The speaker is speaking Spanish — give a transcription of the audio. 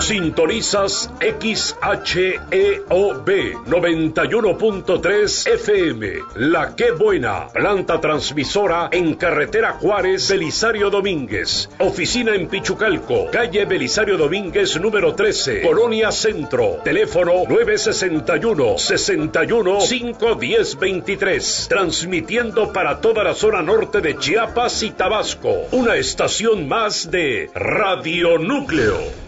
Sintonizas XHEOB 91.3 FM. La Qué Buena, planta transmisora en carretera Juárez, Belisario Domínguez. Oficina en Pichucalco, calle Belisario Domínguez número 13, Colonia Centro. Teléfono 961-61-510-23. Transmitiendo para toda la zona norte de Chiapas y Tabasco. Una estación más de Radio Núcleo.